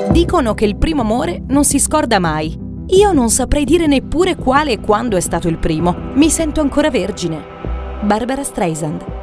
Dicono che il primo amore non si scorda mai. Io non saprei dire neppure quale e quando è stato il primo. Mi sento ancora vergine. Barbara Streisand.